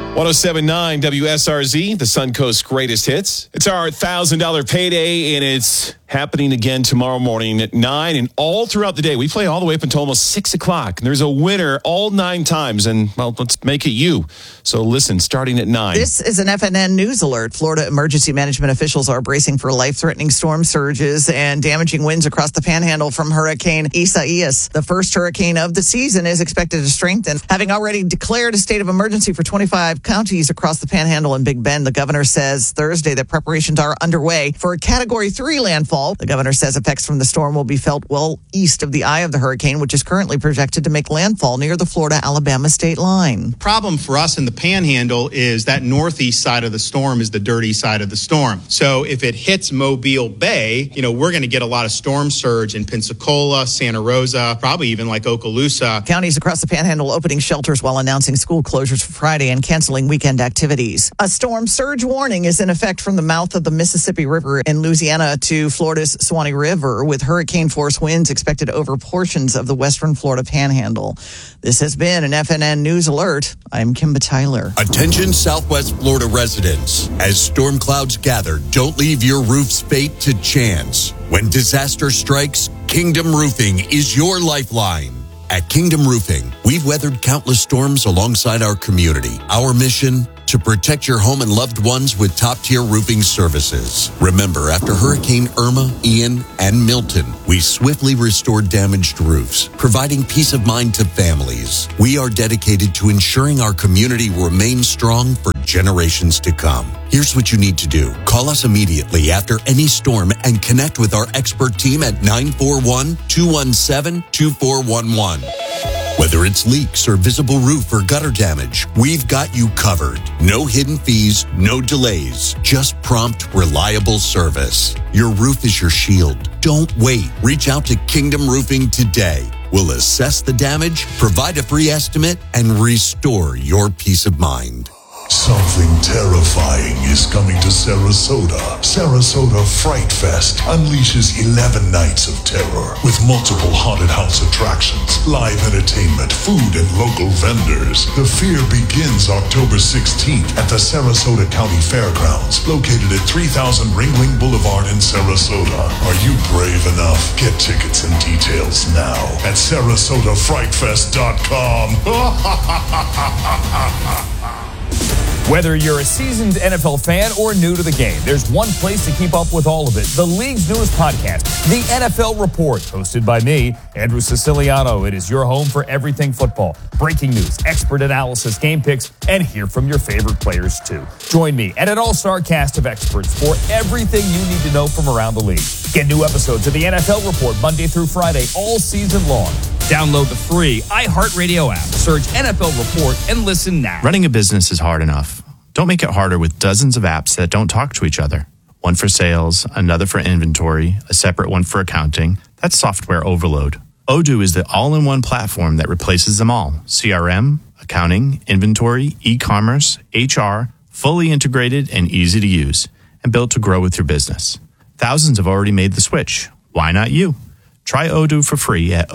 107.9 WSRZ, the Suncoast Greatest Hits. It's our $1,000 payday, and it's happening again tomorrow morning at 9 and all throughout the day. We play all the way up until almost 6 o'clock. And there's a winner all 9 times, and, well, let's make it you. So listen, starting at 9. This is an FNN News Alert. Florida emergency management officials are bracing for life-threatening storm surges and damaging winds across the panhandle from Hurricane Isaias. The first hurricane of the season is expected to strengthen. Having already declared a state of emergency for 25 counties across the panhandle and Big Bend, the governor says Thursday that preparations are underway for a Category 3 landfall. The governor says effects from the storm will be felt well east of the eye of the hurricane, which is currently projected to make landfall near the Florida-Alabama state line. Problem for us in the panhandle is that northeast side of the storm is the dirty side of the storm. So if it hits Mobile Bay, we're going to get a lot of storm surge in Pensacola, Santa Rosa, probably even like Okaloosa. Counties across the panhandle opening shelters while announcing school closures for Friday and canceling weekend activities. A storm surge warning is in effect from the mouth of the Mississippi River in Louisiana to Florida's Suwannee River, with hurricane force winds expected over portions of the western Florida panhandle. This has been an FNN News Alert. I'm Kimba Tyler. Attention Southwest Florida residents. As storm clouds gather, don't leave your roof's fate to chance. When disaster strikes, Kingdom Roofing is your lifeline. At Kingdom Roofing, we've weathered countless storms alongside our community. Our mission, to protect your home and loved ones with top-tier roofing services. Remember, after Hurricane Irma, Ian, and Milton, we swiftly restored damaged roofs, providing peace of mind to families. We are dedicated to ensuring our community remains strong for generations to come. Here's what you need to do. Call us immediately after any storm and connect with our expert team at 941-217-2411. Whether it's leaks or visible roof or gutter damage, we've got you covered. No hidden fees, no delays, just prompt, reliable service. Your roof is your shield. Don't wait. Reach out to Kingdom Roofing today. We'll assess the damage, provide a free estimate, and restore your peace of mind. Something terrifying is coming to Sarasota. Sarasota Fright Fest unleashes 11 nights of terror with multiple haunted house attractions, live entertainment, food, and local vendors. The fear begins October 16th at the Sarasota County Fairgrounds, located at 3000 Ringling Boulevard in Sarasota. Are you brave enough? Get tickets and details now at SarasotafrightFest.com. Whether you're a seasoned NFL fan or new to the game, there's one place to keep up with all of it. The league's newest podcast, The NFL Report, hosted by me, Andrew Siciliano. It is your home for everything football. Breaking news, expert analysis, game picks, and hear from your favorite players, too. Join me and an all-star cast of experts for everything you need to know from around the league. Get new episodes of The NFL Report Monday through Friday all season long. Download the free iHeartRadio app. Search NFL Report and listen now. Running a business is hard enough. Don't make it harder with dozens of apps that don't talk to each other. One for sales, another for inventory, a separate one for accounting. That's software overload. Odoo is the all-in-one platform that replaces them all. CRM, accounting, inventory, e-commerce, HR, fully integrated and easy to use, and built to grow with your business. Thousands have already made the switch. Why not you? Try Odoo for free at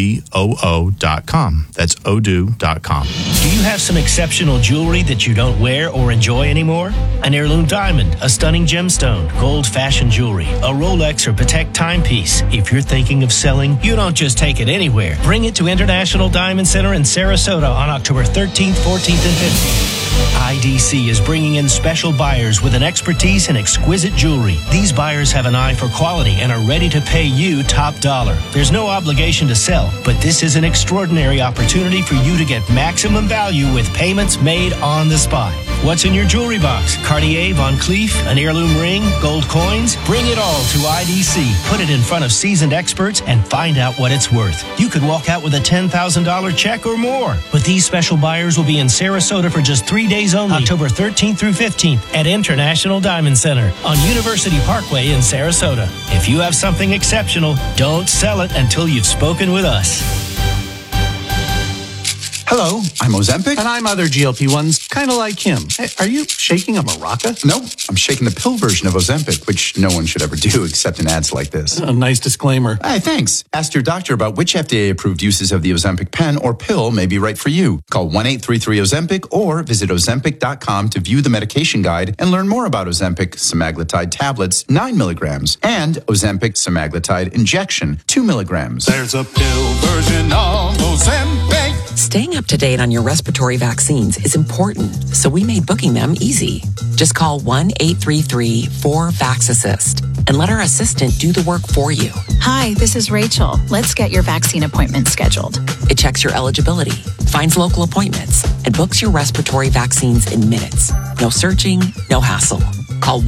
odoo.com. That's odoo.com. Do you have some exceptional jewelry that you don't wear or enjoy anymore? An heirloom diamond, a stunning gemstone, gold-fashioned jewelry, a Rolex or Patek timepiece. If you're thinking of selling, you don't just take it anywhere. Bring it to International Diamond Center in Sarasota on October 13th, 14th, and 15th. IDC is bringing in special buyers with an expertise in exquisite jewelry. These buyers have an eye for quality and are ready to pay you top dollar. There's no obligation to sell, but this is an extraordinary opportunity for you to get maximum value with payments made on the spot. What's in your jewelry box? Cartier, Van Cleef, an heirloom ring, gold coins? Bring it all to IDC. Put it in front of seasoned experts and find out what it's worth. You could walk out with a $10,000 check or more. But these special buyers will be in Sarasota for just 3 days only, October 13th through 15th at International Diamond Center on University Parkway in Sarasota. If you have something exceptional, don't sell it until you've spoken with us. Hello, I'm Ozempic. And I'm other GLP-1s, kind of like him. Hey, are you shaking a maraca? No, I'm shaking the pill version of Ozempic, which no one should ever do except in ads like this. A nice disclaimer. Hey, thanks. Ask your doctor about which FDA-approved uses of the Ozempic pen or pill may be right for you. Call 1-833-OZEMPIC or visit Ozempic.com to view the medication guide and learn more about Ozempic semaglutide tablets, 9 milligrams, and Ozempic semaglutide injection, 2 milligrams. There's a pill version of Ozempic. Staying up to date on your respiratory vaccines is important, so we made booking them easy. Just call 1-833-4VAX-ASSIST and let our assistant do the work for you. Hi, this is Rachel. Let's get your vaccine appointment scheduled. It checks your eligibility, finds local appointments, and books your respiratory vaccines in minutes. No searching, no hassle. Call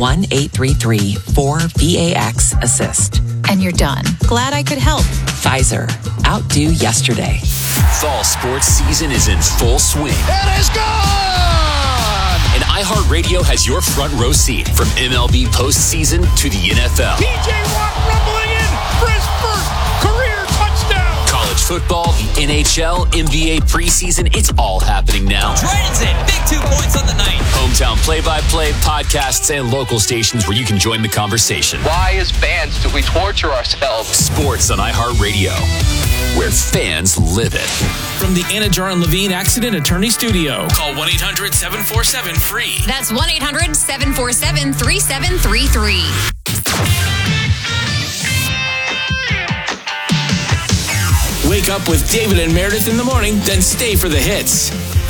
1-833-4VAX-ASSIST. And you're done. Glad I could help. Pfizer. Outdo yesterday. Fall sports season is in full swing. It is gone! And iHeartRadio has your front row seat from MLB postseason to the NFL. TJ Watt rumbling in for his first career touchdown. College football, the NHL, NBA preseason, it's all happening now. Dragons in, big 2 points on the night. Hometown play-by-play, podcasts, and local stations where you can join the conversation. Why, as fans, do we torture ourselves? Sports on iHeartRadio, where fans live it. From the Anna Jar and Levine Accident Attorney Studio. Call 1-800-747-FREE. That's 1-800-747-3733. Wake up with David and Meredith in the morning, then stay for the hits.